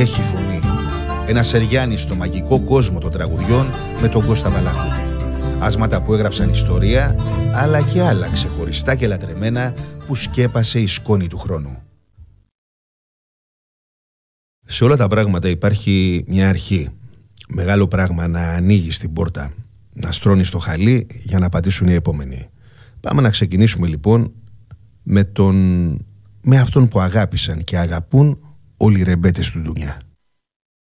έχει φωνή. Ένα Σεριάννη στο μαγικό κόσμο των τραγουδιών με τον Κώστα Βαλαχούτη. Άσματα που έγραψαν ιστορία, αλλά και άλλα ξεχωριστά και λατρεμένα που σκέπασε η σκόνη του χρόνου. Σε όλα τα πράγματα υπάρχει μια αρχή. Μεγάλο πράγμα να ανοίγεις την πόρτα, να στρώνεις το χαλί για να πατήσουν οι επόμενοι. Πάμε να ξεκινήσουμε λοιπόν με αυτόν που αγάπησαν και αγαπούν όλοι οι ρεμπέτες του Ντουνιά.